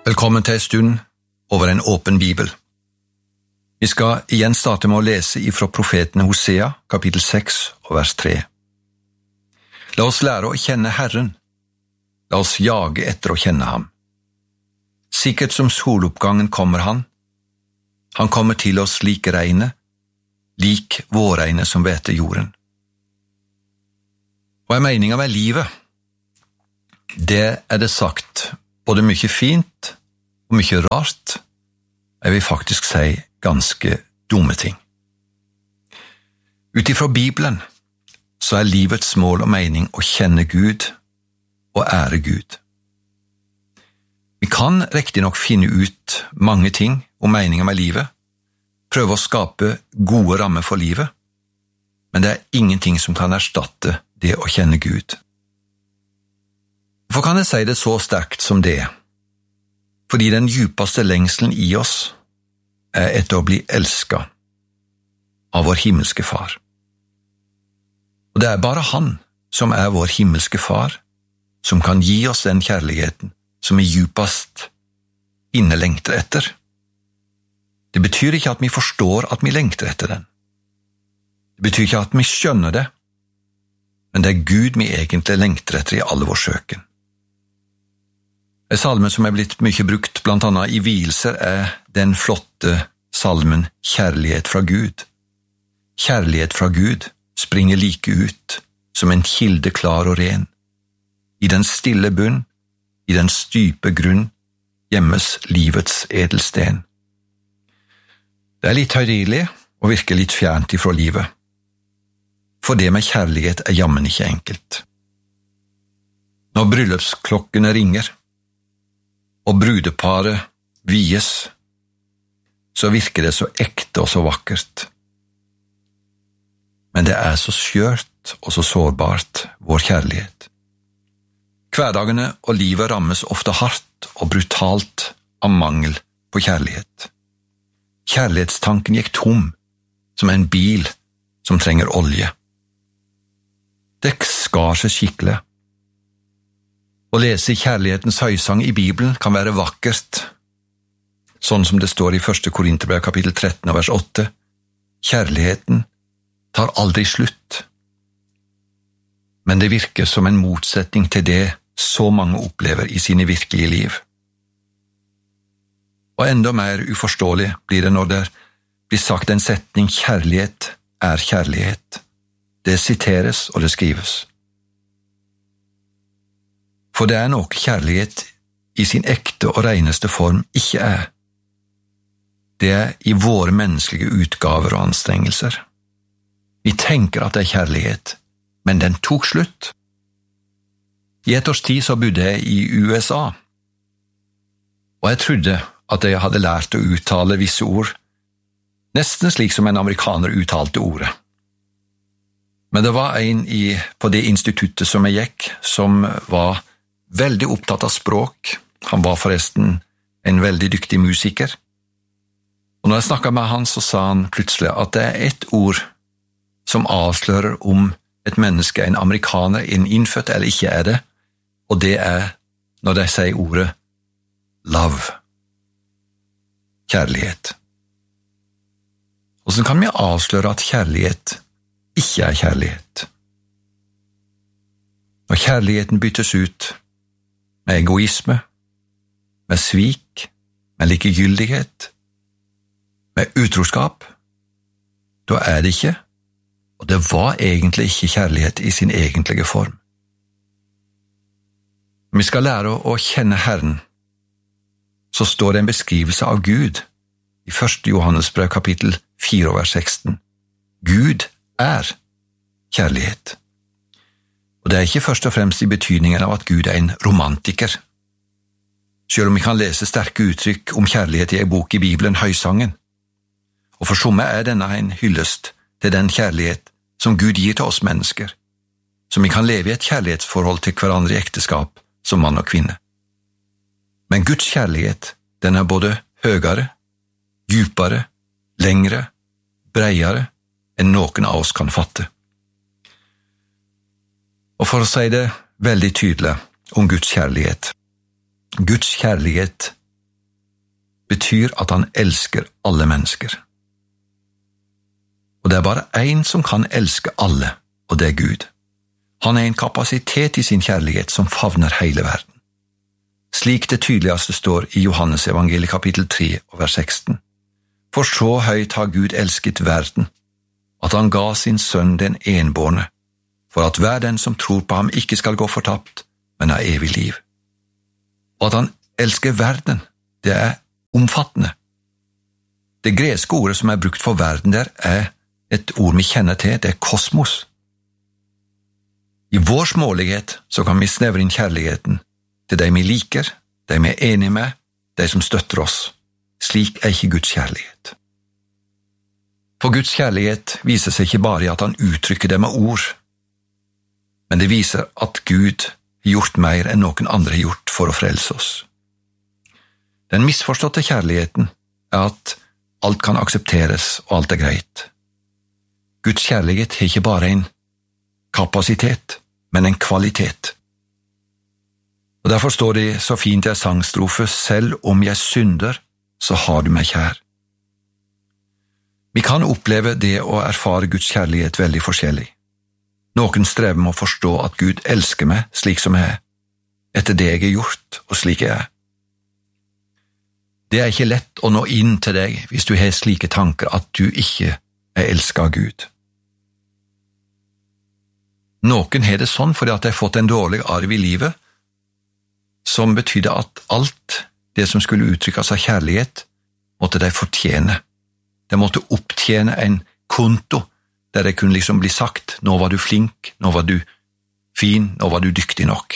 Velkommen til en stund over en åpen bibel. Vi skal igjen starte med å lese ifra profeten Hosea, kapittel 6 og vers 3. La oss lære å kjenne Herren. La oss jage etter å kjenne ham. Sikkert som soloppgangen kommer han. Han kommer til oss lik regnet, lik vårregnet som hveter jorden. Hva er meningen med livet? Det er det sagt både mye fint og mye rart, jeg vil faktisk si ganske dumme ting. Utifra Bibelen så er livets mål og mening å kjenne Gud og ære Gud. Vi kan riktig nok finne ut mange ting om meningen med livet, prøve å skape gode rammer for livet, men det er ingenting som kan erstatte det å kjenne Gud. Hvorfor kan jeg si det så sterkt som det? Fordi den djupeste lengselen i oss er etter å bli elsket av vår himmelske far. Og det er bare han som er vår himmelske far, som kan gi oss den kjærligheten som vi djupest inne lengter etter. Det betyr ikke at vi forstår at vi lengter etter den. Det betyr ikke at vi skjønner det, men det er Gud vi egentlig lengter etter i alle vår søken. En salme som er blitt mye brukt blant annet i vielser er den flotte salmen Kjærlighet fra Gud. Kjærlighet fra Gud springer like ut som en kilde klar og ren. I den stille bunn, i den stype grunn, gjemmes livets edelsten. Det er litt høytidelig og virker litt fjernt ifra livet. For det med kjærlighet er jammen ikke enkelt. Når bryllupsklokkene ringer, og brudeparet vies, så virker det så ekte og så vakkert. Men det er så skjørt og så sårbart, vår kjærlighet. Hverdagene og livet rammes ofte hardt og brutalt av mangel på kjærlighet. Kjærlighetstanken gikk tom, som en bil som trenger olje. Det skar seg skikkelig. Å lese kjærlighetens høysang i Bibelen kan være vakkert, sånn som det står i 1. Korinterbrev kapittel 13 vers 8. Kjærligheten tar aldri slutt. Men det virker som en motsetning til det så mange opplever i sine virkelige liv. Og enda mer uforståelig blir det når det blir sagt en setning «Kjærlighet er kjærlighet». Det siteres og det skrives. For det er noe kjærlighet i sin ekte og reneste form ikke er. Det er i våre menneskelige utgaver og anstrengelser. Vi tenker at det er kjærlighet, men den tok slutt. I et års tid så bodde jeg i USA, og jeg trodde at jeg hadde lært å uttale visse ord, nesten slik som en amerikaner uttalte ordet. Men det var en på det instituttet som jeg gikk, som var veldig opptatt av språk. Han var forresten en veldig dyktig musiker. Og når jeg snakket med han, så sa han plutselig at det er et ord som avslører om et menneske er en amerikaner, en innfødt eller ikke er det, og det er når de sier ordet love. Kjærlighet. Hvordan kan vi avsløre at kjærlighet ikke er kjærlighet? Når kjærligheten byttes ut med egoisme, med svik, med likegyldighet, med utroskap, da er det ikke, og det var egentlig ikke kjærlighet i sin egentlige form. Når vi skal lære å kjenne Herren, så står det en beskrivelse av Gud i 1. Johannesbrev kapittel 4 vers 16. Gud er kjærlighet. Og det er ikke først og fremst i betydningen av at Gud er en romantiker. Selv om vi kan lese sterke uttrykk om kjærlighet i en bok i Bibelen, Høysangen. Og for somme er denne en hyllest til den kjærlighet som Gud gir til oss mennesker, som vi kan leve i et kjærlighetsforhold til hverandre i ekteskap som mann og kvinne. Men Guds kjærlighet, den er både høyere, djupere, lengre, breiere enn noen av oss kan fatte. Og for å si det veldig tydelig om Guds kjærlighet betyr at han elsker alle mennesker. Og det er bare en som kan elske alle, og det er Gud. Han er en kapasitet i sin kjærlighet som favner hele verden. Slik det tydeligste står i Johannes evangeliet kapittel 3 og vers 16. For så høyt har Gud elsket verden, at han ga sin sønn den enbårne, for at hver den som tror på ham ikke skal gå fortapt, men ha evig liv. Og at han elsker verden, det er omfattende. Det greske ordet som er brukt for verden der er et ord vi kjenner til, det er kosmos. I vår smålighet så kan vi snevre inn kjærligheten til de vi liker, de vi er enige med, de som støtter oss. Slik er ikke Guds kjærlighet. For Guds kjærlighet viser seg ikke bare i at han uttrykker det med ord, men det viser at Gud har gjort mer enn noen andre har gjort for å frelse oss. Den misforståtte kjærligheten er at alt kan aksepteres og alt er greit. Guds kjærlighet har ikke bare en kapasitet, men en kvalitet. Og derfor står det så fint i en sangstrofe, selv om jeg synder, så har du meg kjær. Vi kan oppleve det å erfare Guds kjærlighet veldig forskjellig. Noen strever med å forstå at Gud elsker meg slik som jeg er, etter det jeg har gjort og slik jeg er. Det er ikke lett å nå inn til deg hvis du har slike tanker at du ikke er elsket av Gud. Noen har det sånn fordi at de har fått en dårlig arv i livet, som betydde at alt det som skulle uttrykkes av kjærlighet, måtte de fortjene. De måtte opptjene en konto, der det kunne liksom bli sagt, nå var du flink, nå var du fin, nå var du dyktig nok.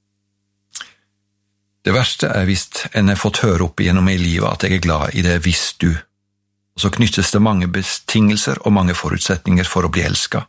Det verste er hvis en har fått høre opp igjennom i livet at jeg er glad i det hvis du, og så knyttes det mange betingelser og mange forutsetninger for å bli elsket.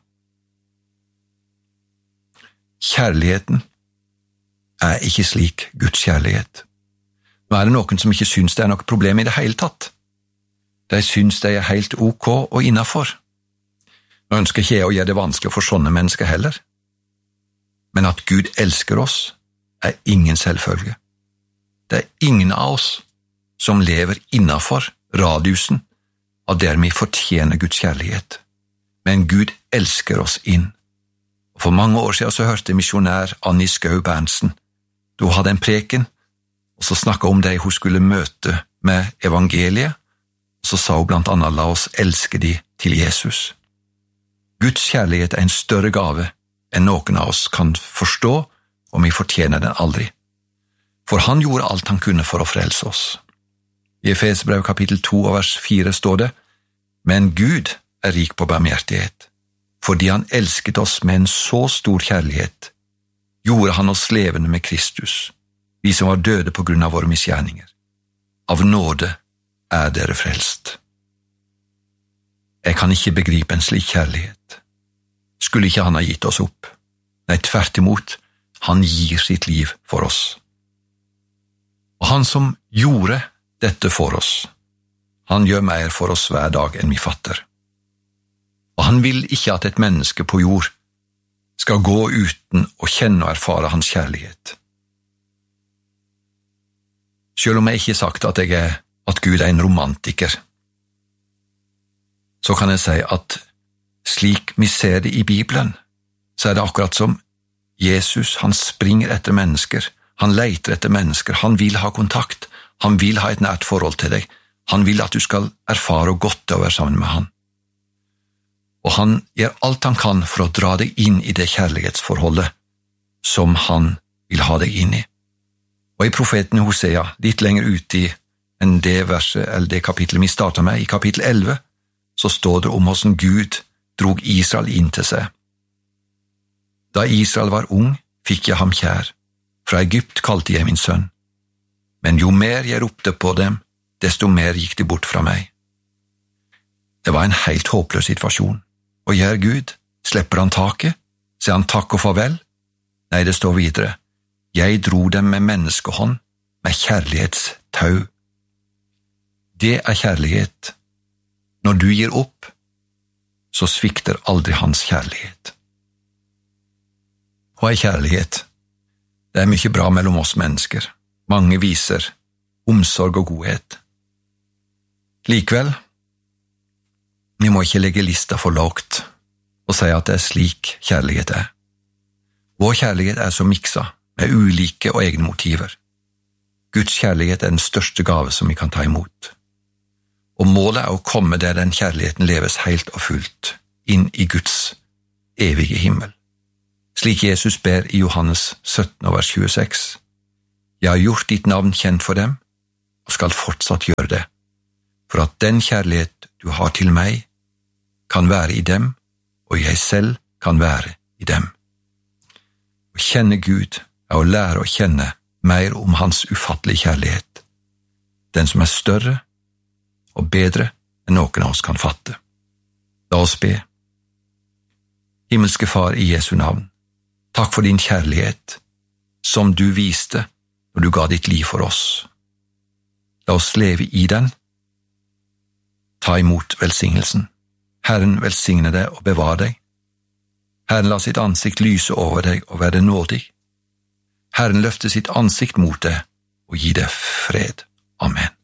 Kjærligheten er ikke slik Guds kjærlighet. Nå er det noen som ikke syns det er noe problem i det hele tatt. De syns det er helt ok og innenfor. Nå ønsker ikke jeg å gjøre det vanskelig for sånne mennesker heller. Men at Gud elsker oss er ingen selvfølge. Det er ingen av oss som lever innenfor radiusen av der vi fortjener Guds kjærlighet. Men Gud elsker oss inn. For mange år siden så hørte misjonær Annie Skau Berntsen. Hun hadde en preken, og så snakket om det hun skulle møte med evangeliet, og så sa hun blant annet, la oss elske de til Jesus. Guds kjærlighet er en større gave enn noen av oss kan forstå, og vi fortjener den aldri. For han gjorde alt han kunne for å frelse oss. I Efesebrevet kapittel 2 vers 4 står det, men Gud er rik på barmhjertighet. Fordi han elsket oss med en så stor kjærlighet, gjorde han oss levende med Kristus, vi som var døde på grunn av våre misgjerninger. Av nåde er dere frelst. Jeg kan ikke begripe en slik kjærlighet. Skulle ikke han ha gitt oss opp? Nei, tvert imot, han gir sitt liv for oss. Og han som gjorde dette for oss, han gjør mer for oss hver dag enn vi fatter. Og han vil ikke at et menneske på jord skal gå uten å kjenne og erfare hans kjærlighet. Selv om jeg ikke har sagt at Gud er en romantiker, så kan jeg si at slik vi ser det i Bibelen, så er det akkurat som Jesus, han springer etter mennesker, han leiter etter mennesker, han vil ha kontakt, han vil ha et nært forhold til deg, han vil at du skal erfare og godt å være sammen med han. Og han gjør alt han kan for å dra deg inn i det kjærlighetsforholdet som han vil ha deg inn i. Og i profeten Hosea, litt lenger ute enn det verset, eller det kapitlet vi startet med, i kapittel 11, så står det om hvordan Gud drog Israel inn til seg. Da Israel var ung, fikk jeg ham kjær. Fra Egypt kalte jeg min sønn. Men jo mer jeg ropte på dem, desto mer gikk de bort fra meg. Det var en helt håpløs situasjon. Og gjør Gud, slipper han taket? Sier han takk og farvel? Nei, det står videre. Jeg dro dem med menneskehånd, med kjærlighetstau. Det er kjærlighet. Når du gir opp, så svikter aldri hans kjærlighet. Hva er kjærlighet? Det er mye bra mellom oss mennesker. Mange viser omsorg og godhet. Likevel, vi må ikke legge lista for lavt og si at det er slik kjærlighet er. Vår kjærlighet er så miksa, med ulike og egne motiver. Guds kjærlighet er den største gave som vi kan ta imot. Og målet er å komme der den kjærligheten leves helt og fullt, inn i Guds evige himmel. Slik Jesus ber i Johannes 17, vers 26. Jeg har gjort ditt navn kjent for dem, og skal fortsatt gjøre det, for at den kjærlighet du har til meg, kan være i dem, og jeg selv kan være i dem. Å kjenne Gud er å lære å kjenne mer om hans ufattelige kjærlighet, den som er større og bedre enn noen av oss kan fatte. La oss be. Himmelske Far i Jesu navn, takk for din kjærlighet, som du viste når du ga ditt liv for oss. La oss leve i den. Ta imot velsignelsen. Herren velsigne deg og bevare deg. Herren la sitt ansikt lyse over deg og være nådig. Herren løfte sitt ansikt mot deg og gi deg fred. Amen.